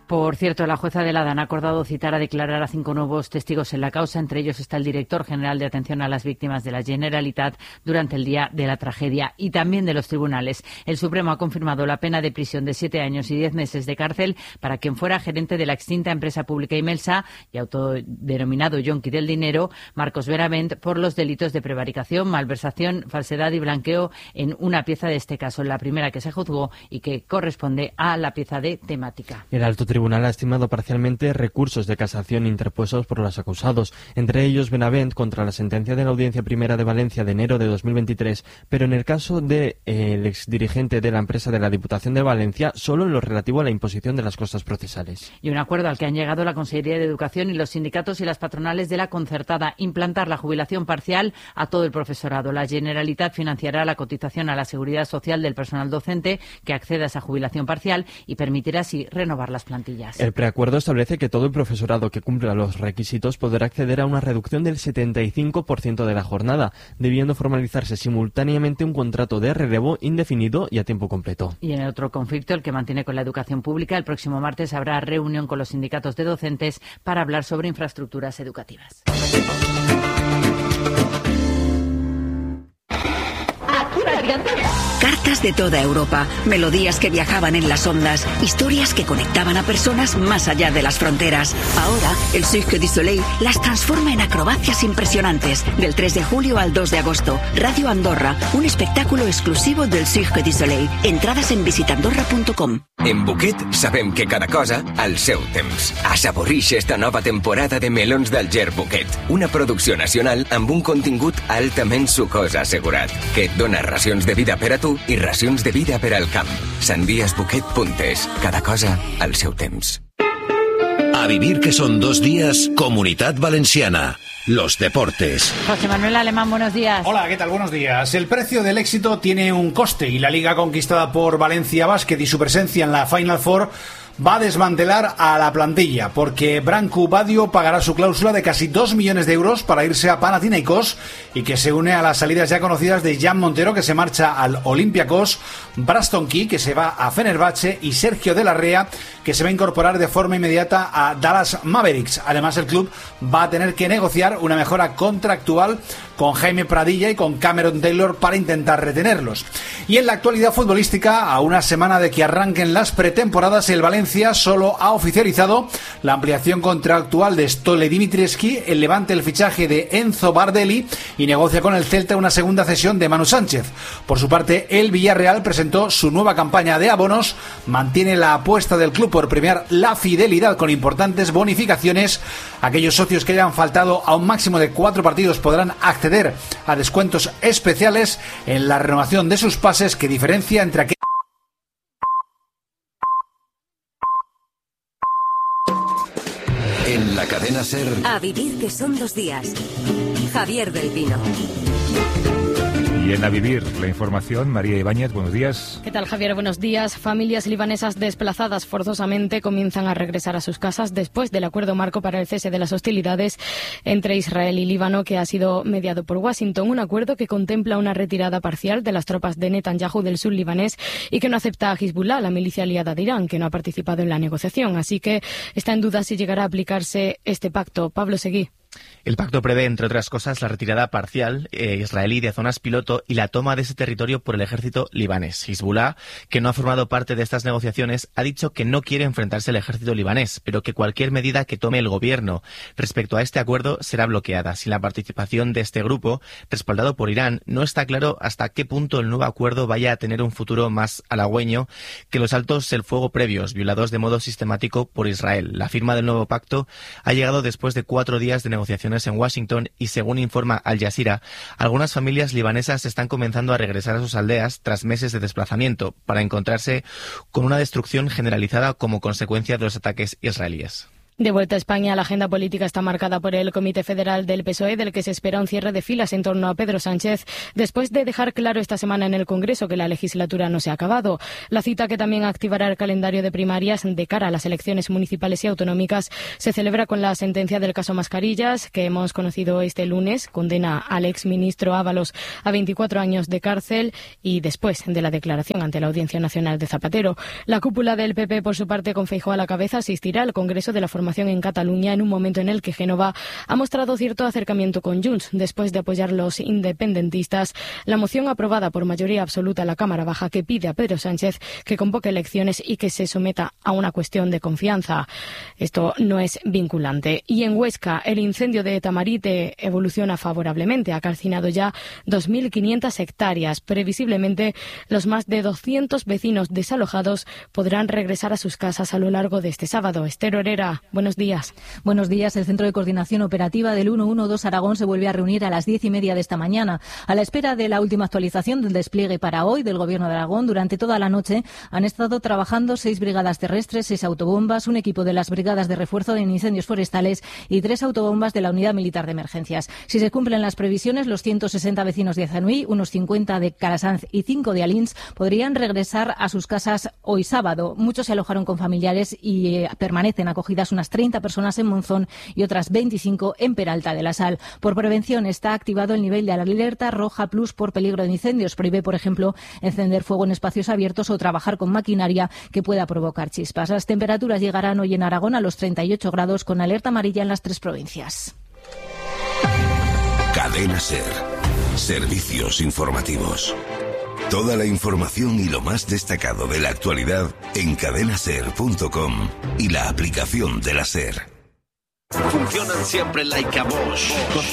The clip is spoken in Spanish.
Por cierto, la jueza de Ladán ha acordado citar a declarar a 5 nuevos testigos en la causa. Entre ellos está el director general de atención a las víctimas de la Generalitat durante el día de la tragedia, y también de los tribunales. El Supremo ha confirmado la pena de prisión de 7 años y 10 meses de cárcel para quien fuera gerente de la extinta empresa pública Imelsa y autodenominado yonki del dinero, Marcos Benavent, por los delitos de prevaricación, malversación, falsedad y blanqueo en una pieza de este caso, la primera que se juzgó y que corresponde a la pieza de temática. El alto tribunal ha estimado parcialmente recursos de casación interpuestos por los acusados, entre ellos Benavent contra la sentencia de la Audiencia Primera de Valencia de enero de 2023, pero en el caso del exdirigente de la empresa de la Diputación de Valencia, solo en lo relativo a la imposición de las costas procesales. Y un acuerdo al que han llegado la Consejería de Educación y los sindicatos y las patronales de la concertada: implantar la jubilación parcial a todo el profesorado. La Generalitat financiará la cotización a la Seguridad Social del personal docente que acceda a esa jubilación parcial y permitirá así renovar las plantillas. El preacuerdo establece que todo el profesorado que cumpla los requisitos podrá acceder a una reducción del 75% de la jornada, debiendo formalizarse simultáneamente un contrato de relevo indefinido y a tiempo completo. Y en el otro conflicto, el que mantiene con la educación pública, el próximo martes habrá reunión con los sindicatos de docentes para hablar sobre infraestructuras educativas. Cartas de toda Europa, melodías que viajaban en las ondas, historias que conectaban a personas más allá de las fronteras. Ahora, el Cirque du Soleil las transforma en acrobacias impresionantes. Del 3 de julio al 2 de agosto, Radio Andorra, un espectáculo exclusivo del Cirque du Soleil. Entradas en visitandorra.com. En Buquet sabem que cada cosa al seu temps. Assaborix esta nova temporada de melons del Ger Buquet, una producció nacional amb un contingut altament sucós assegurat, que et dona racions de vida per a tu i racions de vida per al camp. Sandiasbuquet.es. Cada cosa al seu temps. A vivir que son 2 días, Comunidad Valenciana. Los deportes. José Manuel Alemán, buenos días. Hola, ¿qué tal? Buenos días. El precio del éxito tiene un coste y la liga conquistada por Valencia Basket y su presencia en la Final Four va a desmantelar a la plantilla, porque Branco Badio pagará su cláusula de casi 2 millones de euros para irse a Panathinaikos, y que se une a las salidas ya conocidas de Jan Montero, que se marcha al Olympiacos, Braston Key, que se va a Fenerbahce, y Sergio de la Rea, que se va a incorporar de forma inmediata a Dallas Mavericks. Además, el club va a tener que negociar una mejora contractual con Jaime Pradilla y con Cameron Taylor para intentar retenerlos. Y en la actualidad futbolística, a una semana de que arranquen las pretemporadas, el Valencia solo ha oficializado la ampliación contractual de Stole Dimitrievski, el Levante el fichaje de Enzo Bardelli y negocia con el Celta una segunda cesión de Manu Sánchez. Por su parte, el Villarreal presentó su nueva campaña de abonos, mantiene la apuesta del club por premiar la fidelidad con importantes bonificaciones. Aquellos socios que hayan faltado a un máximo de 4 partidos podrán acceder a descuentos especiales en la renovación de sus pases, que diferencia entre aquellos. En la cadena SER. A vivir que son 2 días. Javier del Pino. Y en A Vivir, la información, María Ibáñez, buenos días. ¿Qué tal, Javier? Buenos días. Familias libanesas desplazadas forzosamente comienzan a regresar a sus casas después del acuerdo marco para el cese de las hostilidades entre Israel y Líbano, que ha sido mediado por Washington. Un acuerdo que contempla una retirada parcial de las tropas de Netanyahu del sur libanés y que no acepta a Hezbollah, la milicia aliada de Irán, que no ha participado en la negociación. Así que está en duda si llegará a aplicarse este pacto. Pablo Seguí. El pacto prevé, entre otras cosas, la retirada parcial israelí de zonas piloto y la toma de ese territorio por el ejército libanés. Hezbollah, que no ha formado parte de estas negociaciones, ha dicho que no quiere enfrentarse al ejército libanés, pero que cualquier medida que tome el gobierno respecto a este acuerdo será bloqueada. Sin la participación de este grupo, respaldado por Irán, no está claro hasta qué punto el nuevo acuerdo vaya a tener un futuro más halagüeño que los altos el fuego previos, violados de modo sistemático por Israel. La firma del nuevo pacto ha llegado después de 4 días de negociaciones en Washington y, según informa Al Jazeera, algunas familias libanesas están comenzando a regresar a sus aldeas tras meses de desplazamiento para encontrarse con una destrucción generalizada como consecuencia de los ataques israelíes. De vuelta a España, la agenda política está marcada por el Comité Federal del PSOE, del que se espera un cierre de filas en torno a Pedro Sánchez, después de dejar claro esta semana en el Congreso que la legislatura no se ha acabado. La cita, que también activará el calendario de primarias de cara a las elecciones municipales y autonómicas, se celebra con la sentencia del caso Mascarillas, que hemos conocido este lunes. Condena al exministro Ábalos a 24 años de cárcel y después de la declaración ante la Audiencia Nacional de Zapatero. La cúpula del PP, por su parte, con Feijóo a la cabeza, asistirá al Congreso de la Formación en Cataluña en un momento en el que Génova ha mostrado cierto acercamiento con Junts, después de apoyar los independentistas la moción aprobada por mayoría absoluta en la Cámara Baja que pide a Pedro Sánchez que convoque elecciones y que se someta a una cuestión de confianza. Esto no es vinculante. Y en Huesca, el incendio de Tamarite evoluciona favorablemente. Ha calcinado ya 2.500 hectáreas. Previsiblemente, los más de 200 vecinos desalojados podrán regresar a sus casas a lo largo de este sábado. Esther Herrera, buenos días. Buenos días. El Centro de Coordinación Operativa del 112 Aragón se vuelve a reunir a las 10:30 de esta mañana. A la espera de la última actualización del despliegue para hoy del Gobierno de Aragón, durante toda la noche han estado trabajando 6 brigadas terrestres, 6 autobombas, un equipo de las brigadas de refuerzo en incendios forestales y 3 autobombas de la Unidad Militar de Emergencias. Si se cumplen las previsiones, los 160 vecinos de Azanuí, unos 50 de Calasanz y 5 de Alins podrían regresar a sus casas hoy sábado. Muchos se alojaron con familiares y permanecen acogidas unas 30 personas en Monzón y otras 25 en Peralta de la Sal. Por prevención está activado el nivel de alerta roja plus por peligro de incendios. Prohíbe, por ejemplo, encender fuego en espacios abiertos o trabajar con maquinaria que pueda provocar chispas. Las temperaturas llegarán hoy en Aragón a los 38 grados con alerta amarilla en las 3 provincias. Cadena SER. Servicios informativos. Toda la información y lo más destacado de la actualidad en cadenaser.com y la aplicación de la SER. Funcionan siempre like a Bosch.